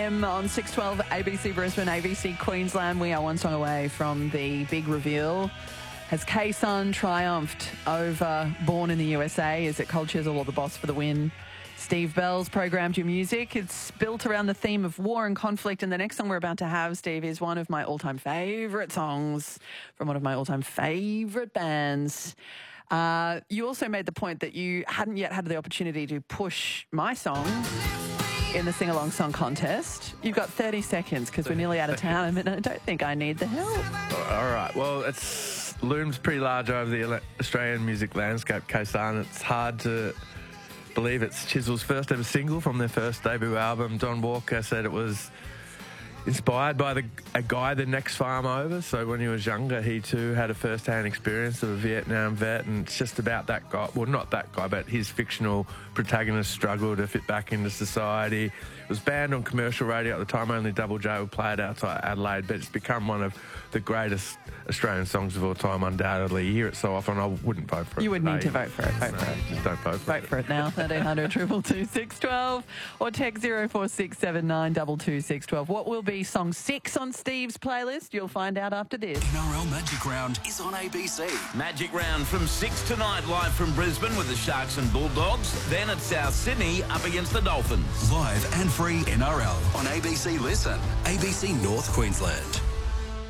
a.m. on 612 ABC Brisbane, ABC Queensland. We are one song away from the big reveal. Has K-Sun triumphed over Born in the USA? Is it Cold Chisel or The Boss for the win? Steve Bell's programmed your music. It's built around the theme of war and conflict. And the next song we're about to have, Steve, is one of my all-time favourite songs from one of my all-time favourite bands. You also made the point that you hadn't yet had the opportunity to push my song in the sing-along song contest. You've got 30 seconds because we're nearly out of time and I don't think I need the help. All right. Well, it looms pretty large over the Australian music landscape, K-Sun. It's hard to believe it's Chisel's first ever single from their first debut album. Don Walker said it was inspired by a guy the next farm over. So when he was younger, he too had a first-hand experience of a Vietnam vet, and it's just about that guy. Well, not that guy, but his fictional protagonist struggle to fit back into society. It was banned on commercial radio at the time. Only Double J would play it outside Adelaide, but it's become one of the greatest Australian songs of all time, undoubtedly. You hear it so often, I wouldn't vote for it. You would need to vote for it. Vote for it. Just don't vote for it. Vote for it now. 1300 222 612 or text 0467 222 612. What will be song 6 on Steve's playlist? You'll find out after this. NRL Magic Round is on ABC. Magic Round from 6 tonight, live from Brisbane with the Sharks and Bulldogs. Then at South Sydney up against the Dolphins. Live and free NRL on ABC Listen, ABC North Queensland.